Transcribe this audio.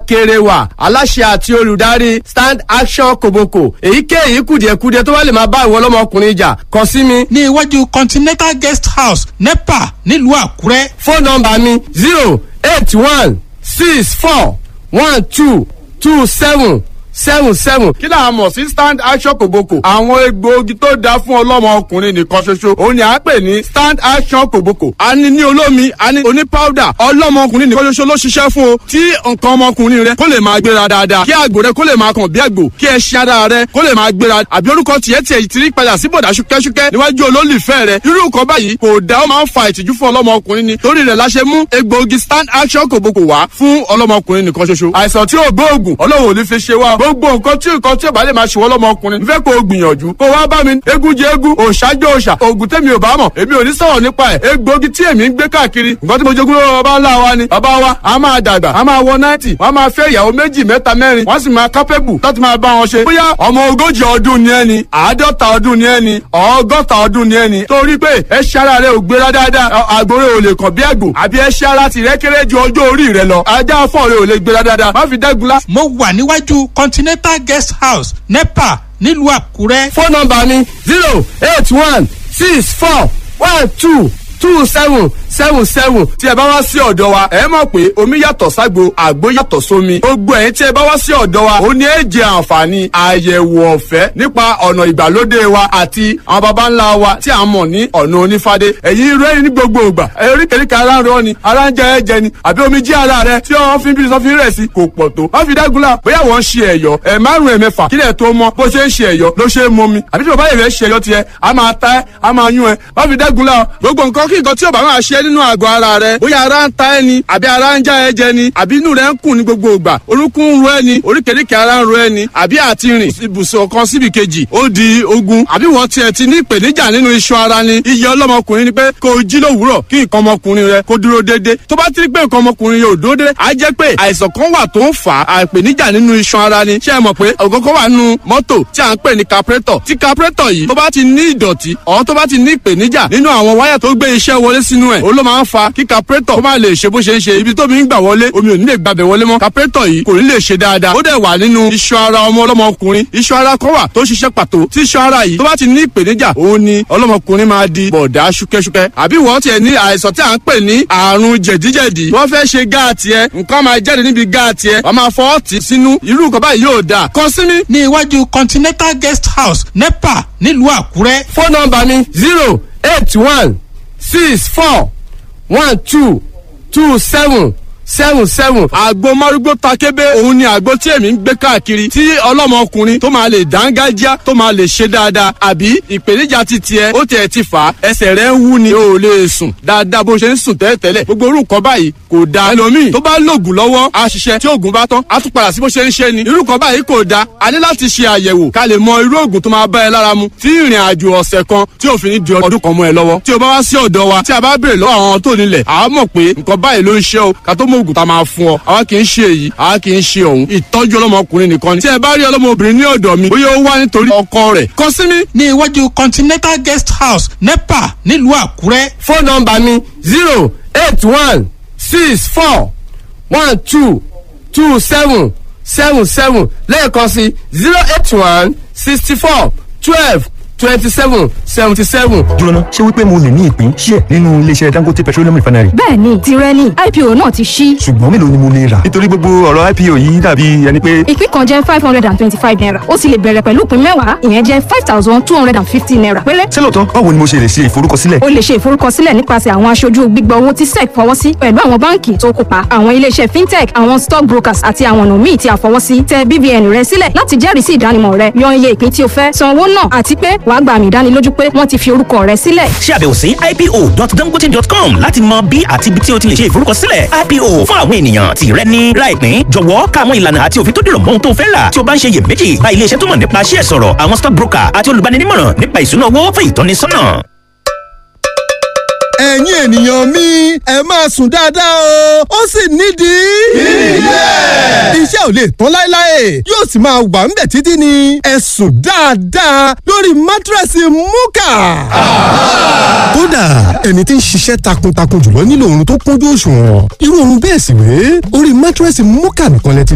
Kerewa aláṣẹ àti olùdarí Stand Action Koboko. Èyíkéyìí kùdìẹ̀kudiẹ tó bá lè máa bá ìwọ ọlọ́mọkùnrin jà kàn sí mi. ní iwájú Continental Guest House NEPA nílùú Àkúrẹ́. Phone number mi 08164122777. kí là á mọ̀ sí Stand Action Koboko. àwọn egbòogi tó dáa fún ọlọ́mọkùnrin nìkan ṣoṣo òun ni à ń pè ní Stand Action Koboko. a ní ní olómi a ní oní powder. ọlọ́mọkùnrin nìkan ṣoṣo ló ṣiṣẹ́ fún o. tí nǹkan ọmọkùnrin rẹ kó lè máa gbéra dáadáa, kí àgbò rẹ kó lè máa kàn bí àgbò, kí ẹṣin ara rẹ kó lè máa gbéra, àbí orúkọ tiẹ̀ ti rí padà sí bọ̀dà ṣúkẹ́ṣúkẹ́ níwájú olólùfẹ́ rẹ. irú nǹkan báyìí kò dá, ó máa ń fa ìtìjú fún ọlọ́mọkùnrin ni. torí rẹ̀ la ṣe mú egbòogi Stand Action Koboko wá fún ọlọ́mọkùnrin nìkan ṣoṣo. àìsàn tí ò gbóògùn Ọlọ́run ò ní fi ṣe wá. gbogbo nǹkan tí ò bá lè máa ṣe wọ́n lọ́mọkùnrin n fẹ́ kó o gbìyànjú kó wá bá mi. egun jẹ egun, òòṣà jẹ òòṣà, òògùn tẹ́mi ò bá mọ̀ èmi ò ní sọ̀rọ̀ nípa ẹ̀. egbòogi tí èmi ń gbé káàkiri nǹkan tí mo jogún lọ́wọ́ bàbá ńlá wa ni. bàbá wa a máa dàgbà, a máa wọ 90, wọ́n máa fẹ́ ìyàwó méjì mẹ́ta mẹ́rin, wọ́n sì máa kápẹ́bù láti máa bá wọn ṣe. bóyá ọmọ 40 ọdún ni ẹni, 50 ọdún ni ẹni, 60 ọdún ni ẹni, torí pé ẹṣẹ́ ara rẹ ò gbéra dáadáa, àgbòrè ò lè kàn bí àgbò, àbí ẹṣẹ́ ara tìrẹ kéré ju ọjọ́ orí rẹ lọ, ajá afọ́ rẹ ò lè gbéra dáadáa, má fi dẹ́gunlá. mo wà níwájú Continental Guest House NEPA nílùú Àkúrẹ́. Phone number mi 08164122777. tí ẹ bá wá sí ọ̀dọ̀ wa ẹ mọ̀ pé omi yàtọ̀ ságbo, àgbo yàtọ̀ sómi. gbogbo ẹ̀yin tí ẹ bá wá sí ọ̀dọ̀ wa ó ní èjì àǹfààní àyẹ̀wò ọ̀fẹ́ nípa ọ̀nà ìgbàlódé wa àti àwọn baba ńlá wa tí a mọ̀ ní ọ̀nà onífádé. ẹ̀yin rẹ́rìn ní gbogbo ìgbà, oríkèéríkèé ara ń rọ ni, ara ń jẹ ẹ̀jẹ̀ ni, àbí omi jí ara rẹ tí wọ́n fi ń bí sọ́fin rẹ̀ sí kò pọ̀ tó. wọ́n fi dágunlá bóyá wọ́n ń ṣe ẹ̀yọ́ márùn-ún ẹ̀mẹ́fà kílẹ̀ tó mọ́ bó ṣe ń ṣe ẹ̀yọ́ ló ṣe é mọ́ mi, àbí tí bàbá yẹn fẹ́ ṣe ẹ̀yọ́ tiẹ̀ a máa ta ẹ́ a máa yún ẹ. wọ́n fi dágunlá gbogbo nǹkan kí nǹkan tí ò bá máa ṣe nínú àgọ́ ara rẹ, bóyá ara ń ta ẹ́ ni, àbí ara ń já ẹ jẹ ni, àbí inú rẹ ń kùn ní gbogbo ìgbà, orúnkún ń ro ẹ ni, oríkèéríkèé ara ń ro ẹ ni, àbí àti rìn ibùsùn kan síbi kejì ó di ogun, àbí wọ́n tiẹ̀ ti ní ìpèníjà nínú iṣan ara ni. iye ọlọ́mọkùnrin ni pé kó o jí lówùúrọ̀ kí nǹkan ọmọkùnrin rẹ kó dúró déédé. tó bá ti rí pé nǹkan ọmọkùnrin yóò dúró déédé, á jẹ́ pé àìsàn kan wà tó ń fà á, ìpèníjà nínú iṣan ara ni. ṣé ẹ mọ̀ pé ògógó wà nínú mọ́tò tí à ń pè ní carburetor, tí carburetor yìí tó bá ti ní ìdọ̀tí ọ̀ tó bá ti ní ìpèníjà nínú àwọn wáyà tó gbé iṣẹ́ wọlé sínú ẹ̀, ó ló máa ń fa kí carburetor kó má lè ṣe bó ṣe ń ṣe. ibi tómi ń gbà wọlé omi ò ní lè gbàbẹ̀ wọlé mọ́. carburetor yìí kò ní lè ṣe dáadáa. ó dẹ̀ wà nínú iṣan ara ọlọ́mọkùnrin. iṣan ara kan wà tó ṣiṣẹ́ pàtó, tí iṣan ara yìí tó bá ti ní ìpèníjà òun ni ọlọ́mọkùnrin máa di bọ̀dá ṣúkẹ́ṣúkẹ́. àbí wọ́n tiẹ̀ ní àìsàn tí à ń pè ní àrùn jẹ̀díjẹ̀dí. wọ́n fẹ́ ṣe gáàtì ẹ, nǹkan máa jáde níbi gáàtì ẹ, wọ́n máa fọ́ ọ̀tí sínú. irú nǹkan báyìí yóò dáa. kàn sí mi ní iwájú Continental Guest House NEPA nílùú Àkúrẹ́. phone number mi 08164122777. àgbo márúgbó takébé òun ni àgbo tí èmi ń gbé káàkiri, tí ọlọ́mọkùnrin tó máa lè dángájá tó máa lè ṣe dáadáa, àbí ìpèníjà ti tiẹ̀ ó tiẹ̀ ti fà á, ẹsẹ̀ rẹ̀ ń wú ni o ò lè sùn dáadáa bó ṣe ń sùn tẹ́lẹ̀tẹ́lẹ̀. gbogbo irú nǹkan báyìí kò dáa. ẹlòmíì tó bá lògùn lọ́wọ́ á ṣiṣẹ́, tí oògùn bá tán á tún padà sí bó ṣe ń ṣe ni. irú nǹkan báyìí kò dáa. a ní láti ṣe àyẹ̀wò ká lè mọ irú oògùn tó máa bá ẹ lára mu, tí ìrìn àjò ọ̀sẹ̀ kan tí òfin ní di ọdún kan mọ́ ẹ lọ́wọ́. tí o bá wá sí ọ̀dọ̀ wa, tí a bá béèrè lọ́wọ́ àwọn tó nílẹ̀, àá mọ̀ pé nǹkan báyìí ló ń ṣe o, ká tó mọ oògùn tá a máa fún ọ. àwa kì í ṣe èyí, àwa kì í ṣe òun. ìtọ́jú ọlọ́mọkùnrin nìkan ni. tí ẹ bá rí ọlọ́mọbìnrin ní ọ̀dọ̀ mi, bóyá ó wá nítorí ọkọ rẹ̀, kàn sí mi ní iwájú Continental Guest House NEPA nílùú Àkúrẹ́. phone number mi 08164122777. lẹ́ẹ̀kan sí 08164122777. jóná ṣé wípé mo lè ní ìpín ṣíẹ̀ nínú iléeṣẹ́ Dangote Petroleum Refinery. bẹ́ẹ̀ni tirẹ̀ ni, IPO náà ti ṣí. ṣùgbọ́n mélòó ni mo lè rà. nítorí gbogbo ọ̀rọ̀ IPO yìí dàbí ẹni pé. ìpín kan jẹ́ 525 naira, ó sì lè bẹ̀rẹ̀ pẹ̀lú ìpín 10, ìyẹn jẹ́ 5250 naira péré. ṣé lóòótọ́? báwo ni mo ṣe lè ṣe ìforúkọsílẹ̀? o lè ṣe ìforúkọsílẹ̀ nípasẹ̀ àwọn aṣojú gbígbà owó tí SEC fọwọ́ sí, pẹ̀lú àwọn báǹkì tó kópa, àwọn iléeṣẹ́ fintech, àwọn stock brokers àti àwọn ọ̀nà míì tí a fọwọ́ sí. tẹ BVN rẹ sílẹ̀ láti jẹ́rìísí ìdánimọ̀ rẹ, yan iye ìpín tí o fẹ́, san owó náà, àti pé wàá gba àmì ìdánilójú pé wọ́n ti fi orúkọ rẹ sílẹ̀. ṣe àbẹ̀wò sí ipo.dangote.com láti mọ bí àti ibi tí o ti lè ṣe ìforúkọsílẹ̀ IPO fún àwọn ènìyàn tí rẹ ní láìpín. jọ̀wọ́ ká àwọn ìlànà àti òfin tó dìrọ̀ mọ́ ohun tó fẹ́ rà. tí o bá ń ṣe iyèméjì, bá iléeṣẹ́ tó mọ̀ nípa ṣíẹ̀ sọ̀rọ̀, àwọn stock broker àti olùbáninímọ̀ràn nípa ìṣúná owó fún ìtọ́nisọ́nà. ẹ̀yin ènìyàn mi ẹ máa sùn dáadáa o, ó sì nídìí. iṣẹ́ ò lè tán láéláé, yóò sì máa wà ńbẹ̀ títí ni. ẹ sùn dáadáa lórí mátírẹ́sì Múkà. kódà ẹni tí ń ṣiṣẹ́ takuntakun jùlọ nílò oorun tó kúnjú òṣùwọ̀n. irú oorun bẹ́ẹ̀ sì wé orí mátírẹ́sì Múkà nìkan lẹ ti